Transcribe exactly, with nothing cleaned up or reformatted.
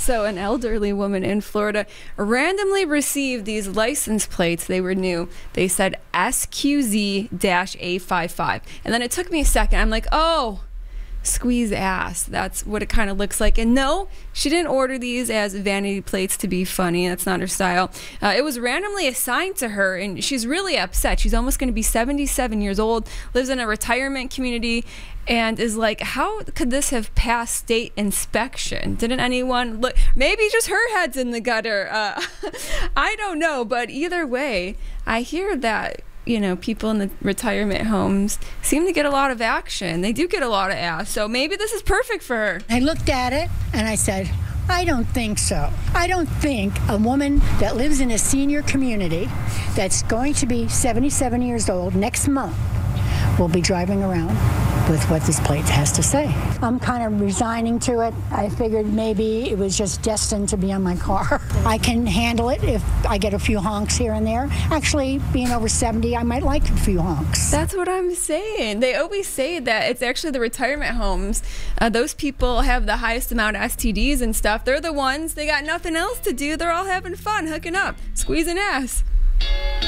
So an elderly woman in Florida randomly received these license plates. They were new. They said S Q Z A fifty-five. And then it took me a second. I'm like, oh, squeeze ass. That's what it kind of looks like. And no, she didn't order these as vanity plates to be funny. That's not her style. Uh, it was randomly assigned to her, and she's really upset. She's almost going to be seventy-seven years old, lives in a retirement community, and is like, how could this have passed state inspection? Didn't anyone look? Maybe just her head's in the gutter. Uh, I don't know, but either way, I hear that, you know, people in the retirement homes seem to get a lot of action. They do get a lot of ass. So maybe this is perfect for her. I looked at it and I said, I don't think so. I don't think a woman that lives in a senior community that's going to be seventy-seven years old next month will be driving around with what this plate has to say. I'm kind of resigning to it. I figured maybe it was just destined to be on my car. I can handle it if I get a few honks here and there. Actually, being over seventy, I might like a few honks. That's what I'm saying. They always say that it's actually the retirement homes. Uh, those people have the highest amount of S T Ds and stuff. They're the ones, they got nothing else to do. They're all having fun, hooking up, squeezing ass.